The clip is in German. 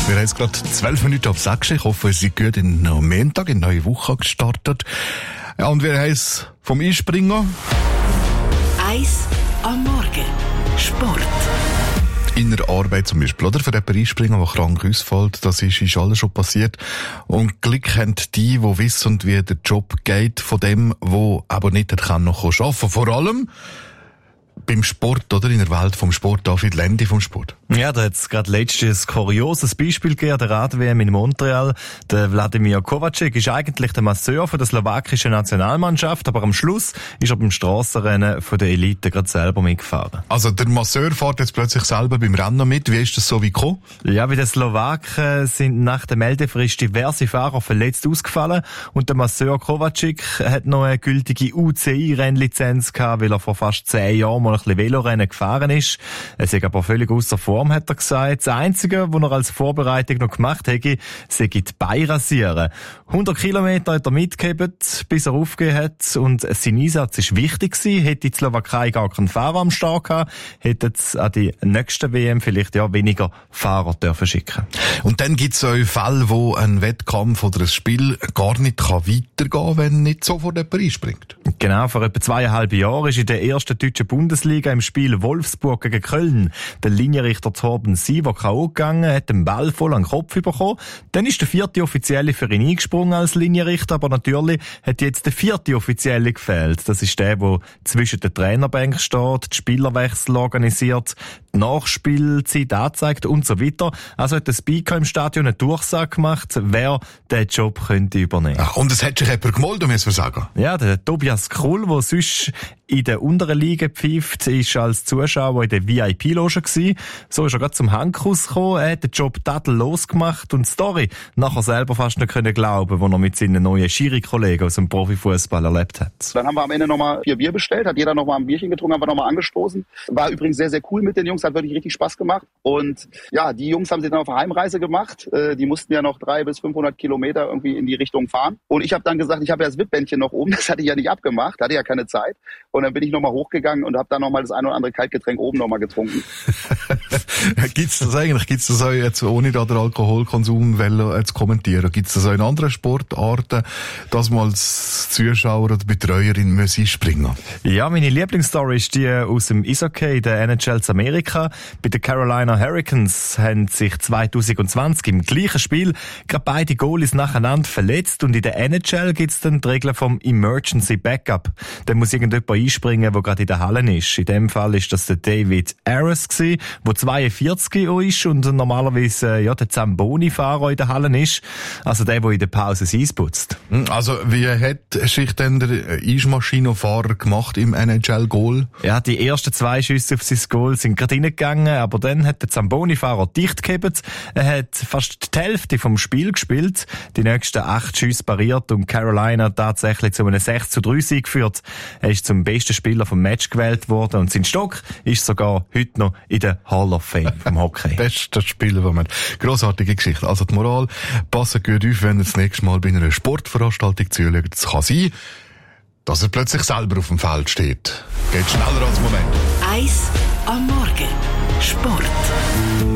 Wir haben jetzt gerade 12 Minuten ab 6. Ich hoffe, es ist gut in den Montag, in die neue Woche gestartet. Ja, und wir haben es vom Einspringer. Eis am Morgen. Sport. In der Arbeit zum Beispiel, oder? Für jemanden Einspringer, der krank ausfällt, das ist alles schon passiert. Und Glück haben die wissen, wie der Job geht, von dem, der aber nicht noch arbeiten kann. Vor allem beim Sport, oder? In der Welt vom Sport, David Lendi vom Sport. Ja, da hat es gerade letztes kurioses Beispiel gegeben, der Rad-WM in Montreal. Der Wladimir Kovacic ist eigentlich der Masseur von der slowakischen Nationalmannschaft, aber am Schluss ist er beim Strassenrennen von der Elite gerade selber mitgefahren. Also der Masseur fährt jetzt plötzlich selber beim Rennen mit. Wie ist das so gekommen? Ja, bei den Slowaken sind nach der Meldefrist diverse Fahrer verletzt ausgefallen und der Masseur Kovacic hat noch eine gültige UCI-Rennlizenz gehabt, weil er vor fast 10 Jahren mal ein bisschen Velorennen gefahren ist. Er ist aber völlig ausser Form, hat er gesagt. Das Einzige, was er als Vorbereitung noch gemacht hätte, sei die Beine rasieren. 100 Kilometer hat er mitgegeben, bis er aufgegeben hat. Und sein Einsatz ist wichtig gewesen. Hätte die Slowakei gar keinen Fahrer am Start gehabt, hätte es an die nächste WM vielleicht ja weniger Fahrer dürfen schicken. Und dann gibt es auch Fälle, wo ein Wettkampf oder ein Spiel gar nicht weitergehen kann, wenn nicht sofort jemand einspringt. Genau, vor etwa 2,5 Jahren ist in der ersten deutschen Bundesliga im Spiel Wolfsburg gegen Köln der Linienrichter Torben Siever K.O. gegangen, hat den Ball voll an den Kopf bekommen. Dann ist der 4. Offizielle für ihn eingesprungen als Linienrichter, aber natürlich hat jetzt der 4. Offizielle gefehlt. Das ist der zwischen den Trainerbänken steht, die Spielerwechsel organisiert, die Nachspielzeit anzeigt und so weiter. Also hat der Speaker im Stadion eine Durchsage gemacht, wer den Job könnte übernehmen. Ach, und es hat sich jemand gemeldet, muss man sagen. Ja, der Tobias Krull, der sonst in der unteren Liga pfeift, ist als Zuschauer in der VIP-Loge gewesen. So ist er gerade zum Handkuss gekommen, er hat den Job tadellos gemacht und die Story nachher selber fast nicht können glauben, wo er mit seinen neuen Schiri-Kollegen aus dem Profifußball erlebt hat. Dann haben wir am Ende nochmal 4 Bier bestellt, hat jeder nochmal ein Bierchen getrunken, haben wir nochmal angestoßen. War übrigens sehr, sehr cool mit den Jungs, hat wirklich richtig Spaß gemacht. Und ja, die Jungs haben sich dann auf eine Heimreise gemacht. Die mussten ja noch 300 bis 500 Kilometer irgendwie in die Richtung fahren. Und ich habe dann gesagt, ich habe ja das VIP-Bändchen noch oben, das hatte ich ja nicht abgemacht, hatte ja keine Zeit. Und dann bin ich nochmal hochgegangen und habe dann nochmal das ein oder andere Kaltgetränk oben nochmal getrunken. Gibt's das eigentlich? Gibt's das auch jetzt, ohne da den Alkoholkonsum zu kommentieren? Gibt's das auch in anderen Sportarten, dass man als Zuschauer oder Betreuerin einspringen muss? Ja, meine Lieblingsstory ist die aus dem Eishockey, der NHL zu Amerika. Bei den Carolina Hurricanes haben sich 2020 im gleichen Spiel gerade beide Goalies nacheinander verletzt und in der NHL gibt's dann die Regeln vom Emergency Backup. Da muss irgendjemand einspringen, der gerade in der Halle ist. In dem Fall ist das der David Aris gewesen, der 42 ist und normalerweise der Zamboni-Fahrer in der Halle ist. Also der in der Pause das Eis putzt. Also wie hat sich denn der Eismaschinenfahrer gemacht im NHL-Goal? Ja, die ersten 2 Schüsse auf sein Goal sind gerade reingegangen, aber dann hat der Zamboni-Fahrer dicht gehabt. Er hat fast die Hälfte vom Spiel gespielt, die nächsten 8 Schüsse pariert und Carolina tatsächlich zu einem 6:3 geführt. Er ist zum besten Spieler vom Match gewählt worden und sein Stock ist sogar heute noch in der Hall of Fame vom Hockey. Bester Spieler, den man. Grossartige Geschichte. Also die Moral, passen gut auf, wenn ihr das nächste Mal bei einer Sportveranstaltung zuschaut. Es kann sein, dass er plötzlich selber auf dem Feld steht. Geht schneller als Moment. Eis am Morgen. Sport.